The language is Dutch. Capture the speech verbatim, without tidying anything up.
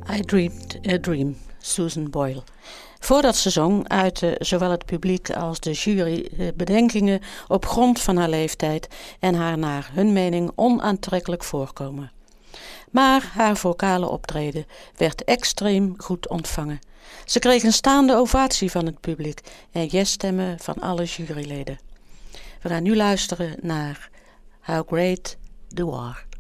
I Dreamed a Dream, Susan Boyle. Voordat ze zong, uitte zowel het publiek als de jury bedenkingen op grond van haar leeftijd en haar naar hun mening onaantrekkelijk voorkomen. Maar haar vocale optreden werd extreem goed ontvangen. Ze kreeg een staande ovatie van het publiek en yes-stemmen van alle juryleden. We gaan nu luisteren naar How Great the War.